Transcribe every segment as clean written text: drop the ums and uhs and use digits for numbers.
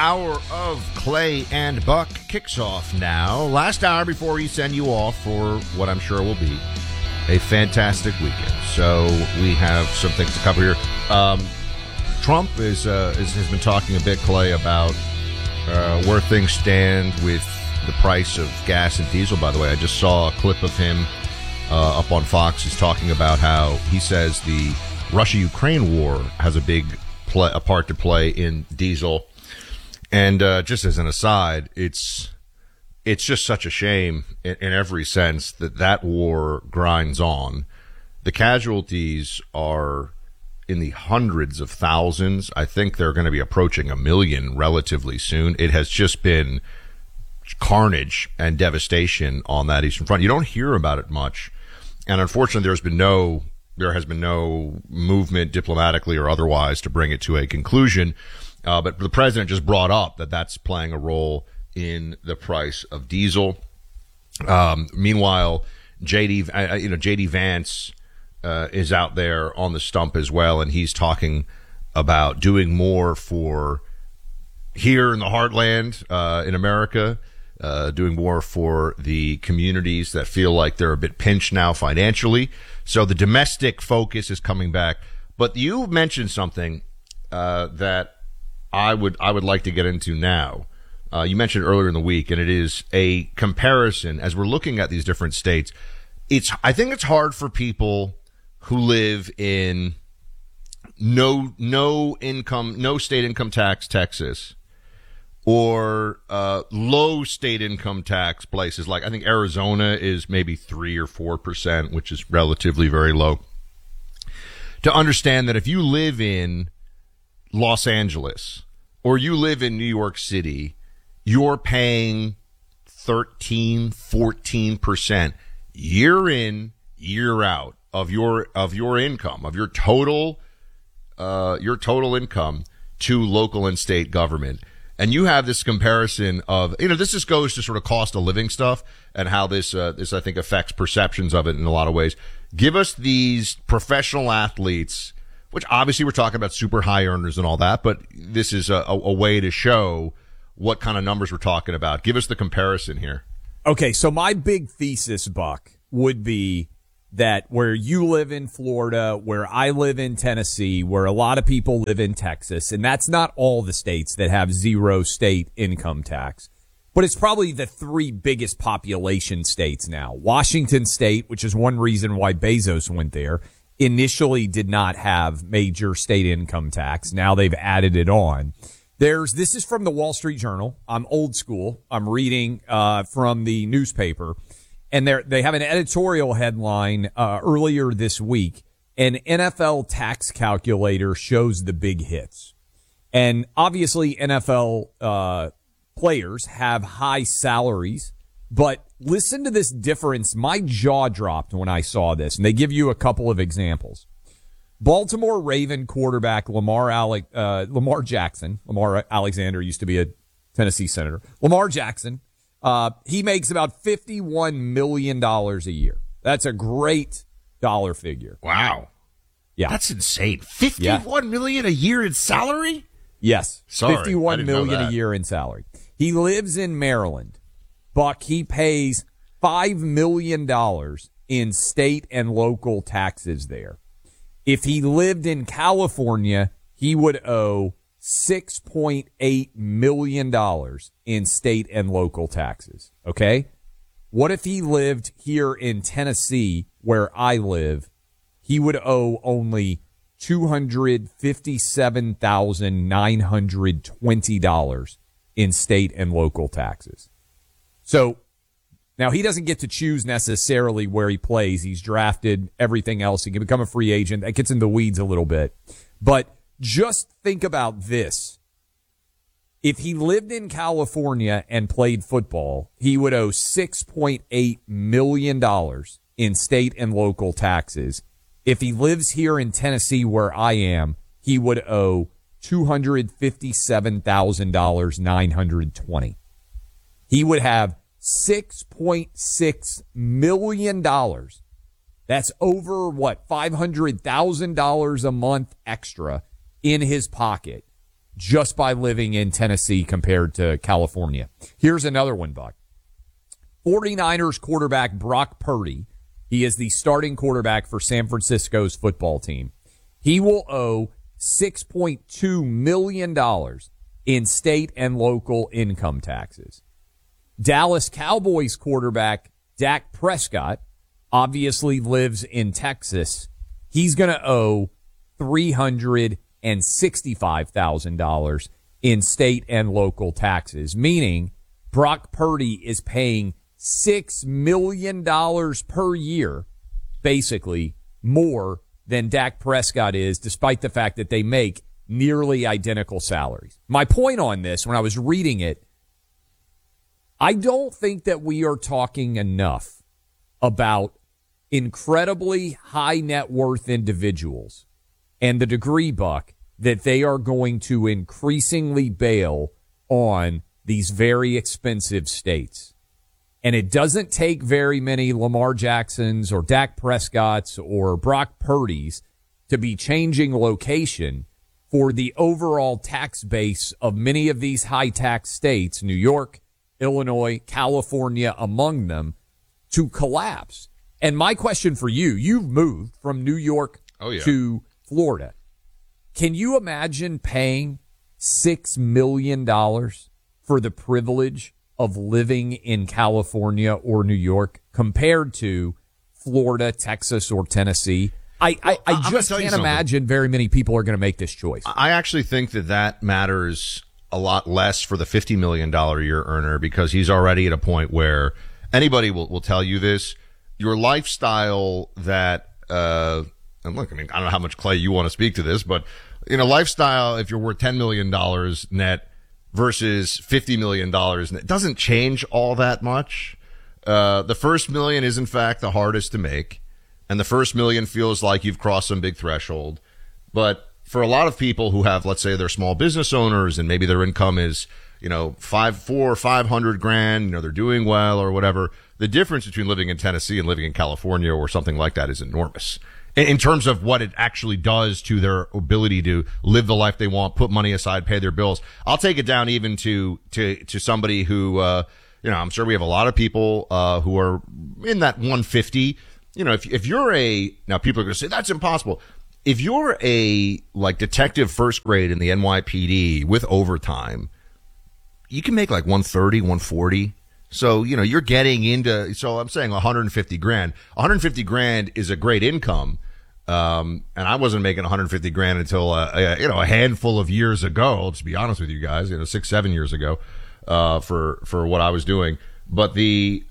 hour of Clay and Buck kicks off now. Last hour before we send you off for what I'm sure will be a fantastic weekend. So we have some things to cover here. Trump has been talking a bit, Clay, about where things stand with the price of gas and diesel. By the way, I just saw a clip of him up on Fox. He's talking about how he says the Russia-Ukraine war has a big a part to play in diesel. And just as an aside, it's just such a shame in every sense that war grinds on. The casualties are in the hundreds of thousands. I think they're going to be approaching 1 million relatively soon. It has just been carnage and devastation on that Eastern Front. You don't hear about it much. And unfortunately, there has been no movement diplomatically or otherwise to bring it to a conclusion. But the president just brought up that that's playing a role in the price of diesel. Meanwhile, JD Vance is out there on the stump as well, and he's talking about doing more for here in the heartland in America, doing more for the communities that feel like they're a bit pinched now financially. So the domestic focus is coming back. But you mentioned something that I would like to get into now. You mentioned earlier in the week, and it is a comparison as we're looking at these different states. I think it's hard for people who live in no state income tax Texas or low state income tax places. Like I think Arizona is maybe 3 or 4%, which is relatively very low. To understand that if you live in Los Angeles or you live in New York City, you're paying 13, 14% year in, year out of your income, of your total income to local and state government. And you have this comparison of, this just goes to sort of cost of living stuff and how this I think affects perceptions of it in a lot of ways. Give us these professional athletes, which obviously we're talking about super high earners and all that, but this is a way to show what kind of numbers we're talking about. Give us the comparison here. Okay, so my big thesis, Buck, would be that where you live in Florida, where I live in Tennessee, where a lot of people live in Texas, and that's not all the states that have zero state income tax, but it's probably the 3 biggest population states now. Washington State, which is one reason why Bezos went there, initially did not have major state income tax. Now they've added it on. This is from the Wall Street Journal. I'm old school. I'm reading from the newspaper. And they have an editorial headline earlier this week. An NFL tax calculator shows the big hits. And obviously NFL players have high salaries. But listen to this difference. My jaw dropped when I saw this. And they give you a couple of examples. Baltimore Raven quarterback Lamar Jackson. Lamar Alexander used to be a Tennessee senator. Lamar Jackson. He makes about $51 million a year. That's a great dollar figure. Wow. Yeah. That's insane. $51 million a year in salary? Yes. Sorry, $51 million a year in salary. He lives in Maryland. Buck, he pays $5 million in state and local taxes there. If he lived in California, he would owe $6.8 million in state and local taxes. Okay? What if he lived here in Tennessee, where I live? He would owe only $257,920 in state and local taxes. So now he doesn't get to choose necessarily where he plays. He's drafted, everything else. He can become a free agent. That gets in the weeds a little bit. But just think about this. If he lived in California and played football, he would owe $6.8 million in state and local taxes. If he lives here in Tennessee, where I am, he would owe $257,920. He would have $6.6 million. That's over, $500,000 a month extra in his pocket just by living in Tennessee compared to California. Here's another one, Buck. 49ers quarterback Brock Purdy. He is the starting quarterback for San Francisco's football team. He will owe $6.2 million in state and local income taxes. Dallas Cowboys quarterback Dak Prescott obviously lives in Texas. He's going to owe $365,000 in state and local taxes, meaning Brock Purdy is paying $6 million per year, basically more than Dak Prescott is, despite the fact that they make nearly identical salaries. My point on this, when I was reading it, I don't think that we are talking enough about incredibly high net worth individuals and the degree, Buck, that they are going to increasingly bail on these very expensive states. And it doesn't take very many Lamar Jacksons or Dak Prescotts or Brock Purdys to be changing location for the overall tax base of many of these high tax states, New York, Illinois, California among them, to collapse. And my question for you, you've moved from New York to Florida. Can you imagine paying $6 million for the privilege of living in California or New York compared to Florida, Texas, or Tennessee? I just can't imagine very many people are going to make this choice. I actually think that matters a lot less for the $50 million a year earner, because he's already at a point where anybody will tell you this. Your lifestyle that, and look, I mean, I don't know how much, Clay, you want to speak to this, but lifestyle, if you're worth $10 million net versus $50 million net, doesn't change all that much. The first million is in fact the hardest to make, and the first million feels like you've crossed some big threshold. But for a lot of people who have, let's say, they're small business owners and maybe their income is, $500,000, they're doing well or whatever. The difference between living in Tennessee and living in California or something like that is enormous in terms of what it actually does to their ability to live the life they want, put money aside, pay their bills. I'll take it down even to somebody who, I'm sure we have a lot of people, who are in that 150. If you're now people are going to say that's impossible. If you're a detective first grade in the NYPD with overtime, you can make like 130, 140. So, you're getting into, so I'm saying 150 grand. 150 grand is a great income. And I wasn't making 150 grand until, a handful of years ago, to be honest with you guys, 6-7 years ago, for what I was doing. But the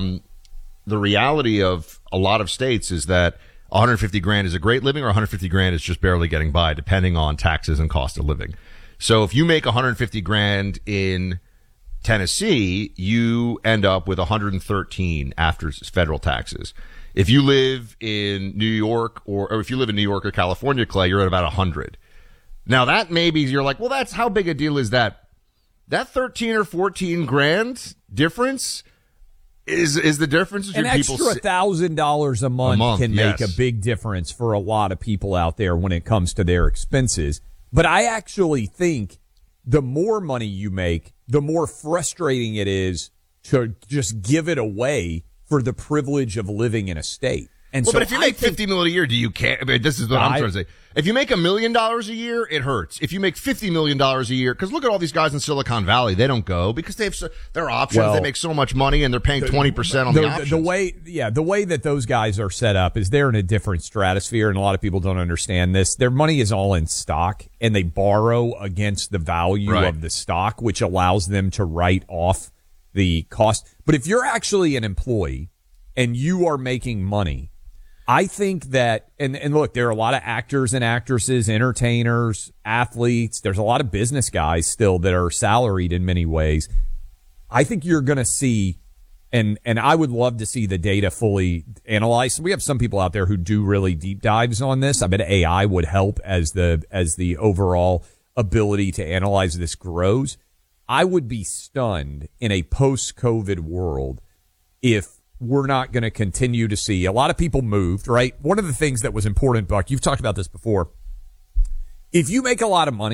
reality of a lot of states is that 150 grand is a great living, or 150 grand is just barely getting by, depending on taxes and cost of living. So if you make 150 grand in Tennessee, you end up with 113 after federal taxes. If you live in New York, or if you live in New York or California, Clay, you're at about 100. Now that maybe you're like, well, that's how big a deal is that? That 13 or 14 grand difference is the difference between an people. Extra $1,000 a month can make a big difference for a lot of people out there when it comes to their expenses. But I actually think the more money you make, the more frustrating it is to just give it away for the privilege of living in a state. And but if you make $50 million a year, do you care? I mean, this is what I'm trying to say. If you make $1 million a year, it hurts. If you make $50 million a year, because look at all these guys in Silicon Valley, they don't go because they have their options. Well, they make so much money and they're paying 20% on the options. The way that those guys are set up is they're in a different stratosphere, and a lot of people don't understand this. Their money is all in stock, and they borrow against the value of the stock, which allows them to write off the cost. But if you're actually an employee and you are making money, I think that, and look, there are a lot of actors and actresses, entertainers, athletes. There's a lot of business guys still that are salaried in many ways. I think you're going to see, and I would love to see the data fully analyzed. We have some people out there who do really deep dives on this. I bet AI would help as the overall ability to analyze this grows. I would be stunned in a post-COVID world if we're not going to continue to see a lot of people moved, right? One of the things that was important, Buck, you've talked about this before. If you make a lot of money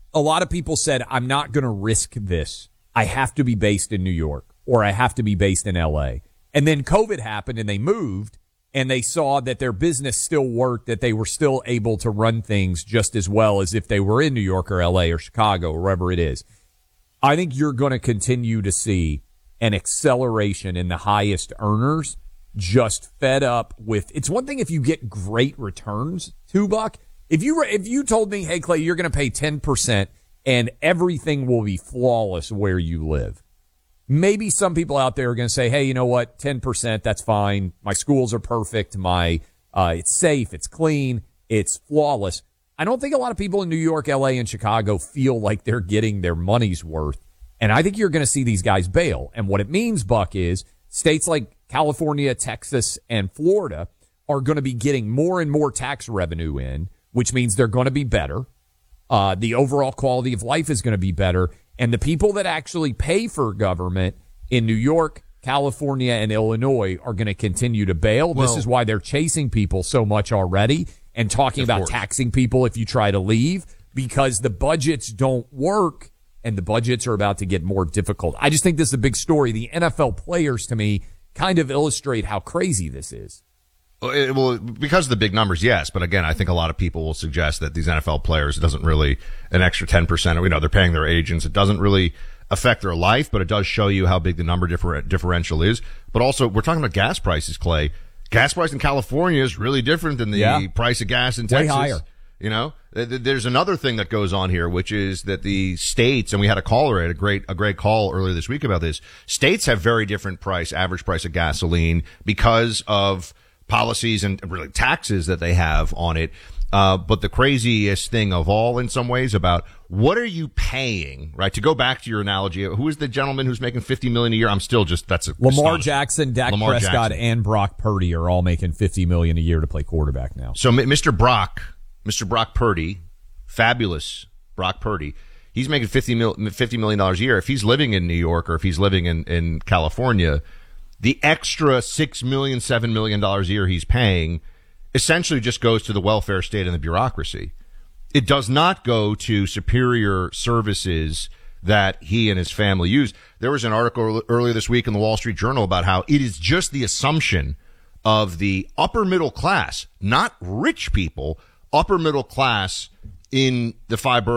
a lot of people said, I'm not going to risk this. I have to be based in New York or I have to be based in LA. And then COVID happened and they moved and they saw that their business still worked, that they were still able to run things just as well as if they were in New York or LA or Chicago or wherever it is. I think you're going to continue to see an acceleration in the highest earners just fed up with. It's one thing if you get great returns, $2. If you told me, hey, Clay, you're going to pay 10% and everything will be flawless where you live. Maybe some people out there are going to say, hey, you know what? 10%, that's fine. My schools are perfect. It's safe. It's clean. It's flawless. I don't think a lot of people in New York, LA, and Chicago feel like they're getting their money's worth. And I think you're going to see these guys bail. And what it means, Buck, is states like California, Texas, and Florida are going to be getting more and more tax revenue in, which means they're going to be better. The overall quality of life is going to be better. And the people that actually pay for government in New York, California, and Illinois are going to continue to bail. This is why they're chasing people so much already and talking about taxing people if you try to leave, because the budgets don't work and the budgets are about to get more difficult. I just think this is a big story. The NFL players, to me, kind of illustrate how crazy this is. Well, because of the big numbers, yes. But again, I think a lot of people will suggest that these NFL players, it doesn't really, an extra 10%, they're paying their agents. It doesn't really affect their life, but it does show you how big the number differential is. But also, we're talking about gas prices, Clay. Gas price in California is really different than the price of gas in Texas. Way higher. There's another thing that goes on here, which is that the states, and we had a caller at a great call earlier this week about this. States have very different average price of gasoline because of policies and really taxes that they have on it. But the craziest thing of all, in some ways, about what are you paying, right? To go back to your analogy, who is the gentleman who's making $50 million a year? Lamar Jackson, Dak Prescott, and Brock Purdy are all making $50 million a year to play quarterback now. So Mr. Brock Purdy, fabulous Brock Purdy, he's making $50 million a year. If he's living in New York or if he's living in California, the extra $6 million, $7 million a year he's paying essentially just goes to the welfare state and the bureaucracy. It does not go to superior services that he and his family use. There was an article earlier this week in the Wall Street Journal about how it is just the assumption of the upper middle class, not rich people, upper middle class in the five boroughs